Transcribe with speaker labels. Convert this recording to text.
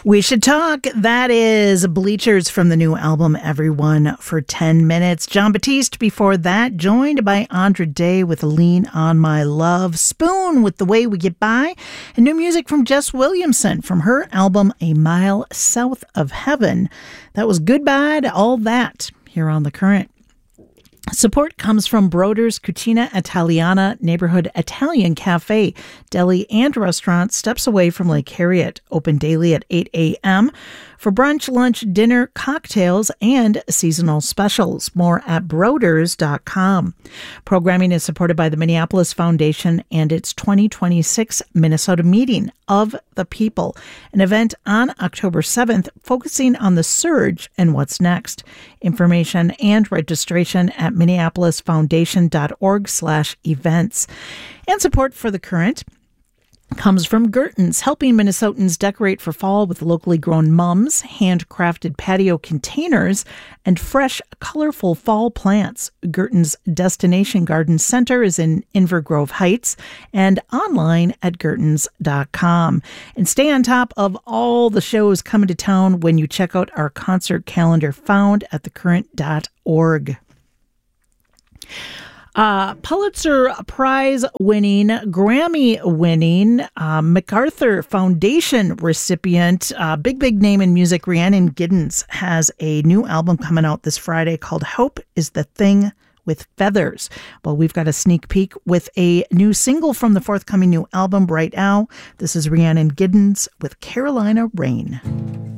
Speaker 1: We should talk. That is Bleachers from the new album, Everyone for 10 Minutes. Jon Batiste before that, joined by Andra Day with Lean on My Love. Spoon with The Way We Get By. And new music from Jess Williamson from her album, A Mile South of Heaven. That was Goodbye to All That here on The Current. Support comes from Broder's Cucina Italiana Neighborhood Italian Cafe, deli and restaurant steps away from Lake Harriet. Open daily at 8 a.m. for brunch, lunch, dinner, cocktails, and seasonal specials. More at broders.com. Programming is supported by the Minneapolis Foundation and its 2026 Minnesota Meeting of the People, an event on October 7th focusing on the surge and what's next. Information and registration at minneapolisfoundation.org/events. And support for The Current comes from Gerton's, helping Minnesotans decorate for fall with locally grown mums, handcrafted patio containers, and fresh, colorful fall plants. Gerton's Destination Garden Center is in Invergrove Heights and online at gertons.com. And stay on top of all the shows coming to town when you check out our concert calendar found at thecurrent.org. Pulitzer Prize winning, Grammy winning, MacArthur Foundation recipient, big name in music, Rhiannon Giddens has a new album coming out this Friday called Hope is the Thing with Feathers. Well, we've got a sneak peek with a new single from the forthcoming new album right now. This is Rhiannon Giddens with Carolina Rain.